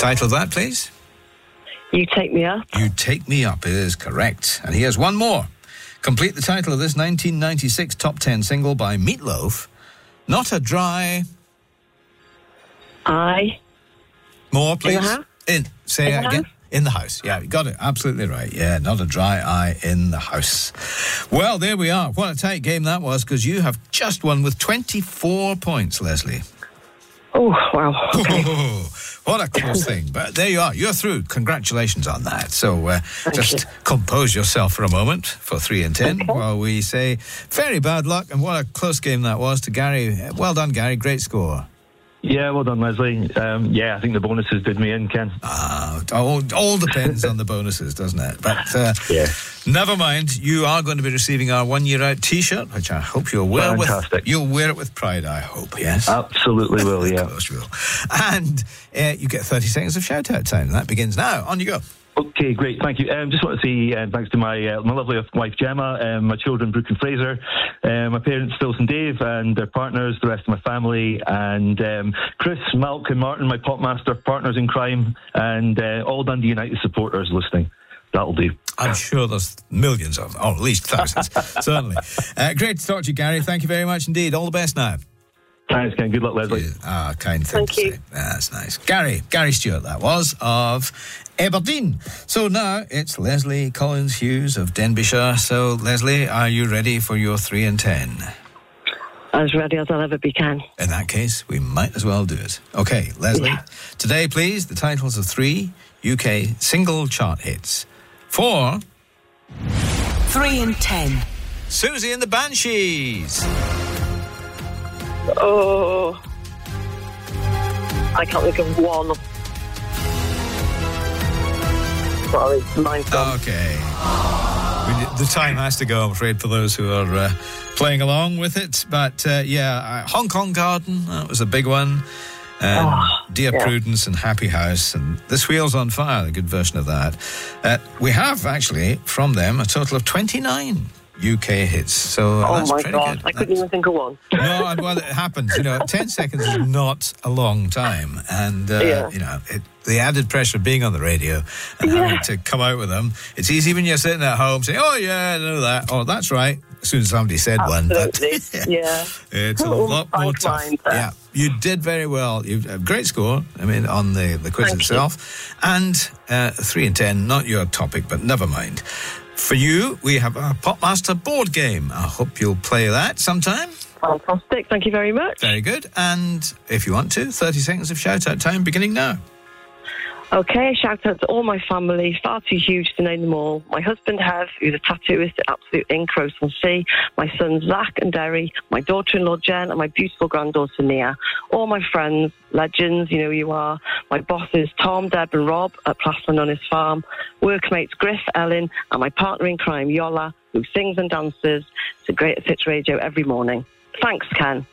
Title of that, please? You Take Me Up. You Take Me Up is correct. And here's one more. Complete the title of this 1996 top 10 single by Meatloaf. Not a Dry... I... More, please. In the house? Say it again. In the house. Yeah, you got it. Absolutely right. Yeah, not a dry eye in the house. Well, there we are. What a tight game that was, because you have just won with 24 points, Leslie. Oh, wow. Okay. What a close thing. But there you are. You're through. Congratulations on that. So just compose yourself for a moment for 3 and 10 while we say very bad luck. And what a close game that was to Gary. Well done, Gary. Great score. Yeah, well done, Leslie. I think the bonuses did me in, Ken. All depends on the bonuses, doesn't it? But never mind. You are going to be receiving our 1 year out T-shirt, which I hope you'll wear. Fantastic. You'll wear it with pride, I hope. Yes, absolutely will. Yeah, of course you will. And you get 30 seconds of shout out time. That begins now. On you go. Okay, great, thank you. Just want to say thanks to my lovely wife Gemma, my children Brooke and Fraser, my parents Phyllis and Dave, and their partners, the rest of my family, and Chris, Malk and Martin, my Popmaster partners in crime, and all Dundee United supporters listening. That'll do. I'm sure there's millions of them, or at least thousands, certainly. Great to talk to you, Gary. Thank you very much indeed. All the best now. Thanks, Ken. Good luck, Leslie. Kind thing to say. That's nice. Gary Stewart, that was, of Aberdeen. So now it's Leslie Collins-Hughes of Denbighshire. So, Leslie, are you ready for your 3 and 10? As ready as I'll ever be, Ken. In that case, we might as well do it. Okay, Leslie. Today, please, the titles of 3 UK single chart hits. For 3 and 10. Susie and the Banshees. Oh, I can't think of one. Sorry, mine's gone. Okay. The time has to go, I'm afraid, for those who are playing along with it. But, Hong Kong Garden, that was a big one. Dear Prudence and Happy House and This Wheel's on Fire, a good version of that. We have, actually, from them, a total of 29 UK hits. So that's pretty good. I couldn't even think of one. No, well, it happens. 10 seconds is not a long time. And, the added pressure of being on the radio and having to come out with them. It's easy when you're sitting at home saying, oh, yeah, I know that. Oh, that's right. As soon as somebody said one. But it's a lot more tough. Yeah, you did very well. You've a great score, on the quiz itself. And 3 and 10, not your topic, but never mind. For you, we have our Popmaster board game. I hope you'll play that sometime. Fantastic. Thank you very much. Very good. And if you want to, 30 seconds of shout-out time beginning now. Okay, shout out to all my family, far too huge to name them all. My husband, Hev, who's a tattooist at Absolute Ink, Crowston Sea. My sons, Zach and Derry. My daughter-in-law, Jen, and my beautiful granddaughter, Nia. All my friends, legends, you know who you are. My bosses, Tom, Deb and Rob at Plasman on his farm. Workmates, Griff, Ellen, and my partner in crime, Yola, who sings and dances to Greatest Hits Radio every morning. Thanks, Ken.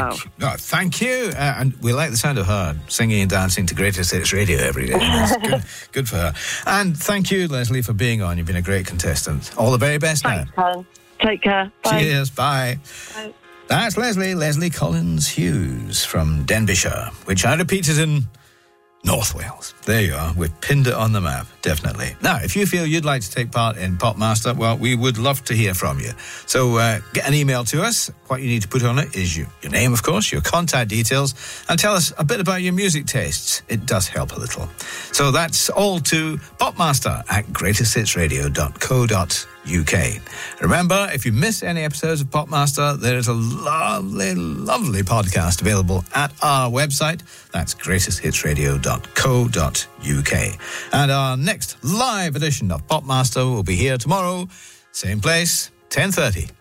Thank you. And we like the sound of her singing and dancing to Greatest Hits Radio every day. That's good for her. And thank you, Leslie, for being on. You've been a great contestant. All the very best now. Thanks, Ken. Take care. Bye. Cheers. Bye. Bye. That's Leslie Collins-Hughes from Denbighshire, which I repeated in North Wales. There you are. We've pinned it on the map, definitely. Now, if you feel you'd like to take part in Popmaster, well, we would love to hear from you. So get an email to us. What you need to put on it is your name, of course, your contact details, and tell us a bit about your music tastes. It does help a little. So that's all to popmaster@greatesthitsradio.co.uk. Remember, if you miss any episodes of Popmaster, there is a lovely, lovely podcast available at our website. That's greatesthitsradio.co.uk. And our next live edition of Popmaster will be here tomorrow, same place, 10:30.